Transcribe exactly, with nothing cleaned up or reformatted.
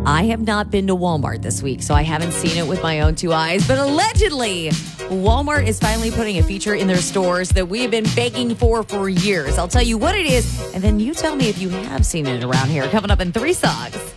I have not been to Walmart this week, so I haven't seen it with my own two eyes. But allegedly, Walmart is finally putting a feature in their stores that we have been begging for for years. I'll tell you what it is, and then you tell me if you have seen it around here. Coming up in three songs.